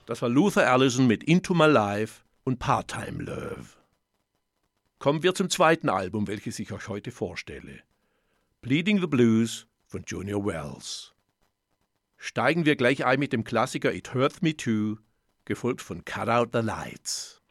Das war Luther Allison mit Into My Life und Part-Time Love. Kommen wir zum zweiten Album, welches ich euch heute vorstelle. Bleeding the Blues von Junior Wells. Steigen wir gleich ein mit dem Klassiker It Hurts Me Too, gefolgt von Cut Out the Lights.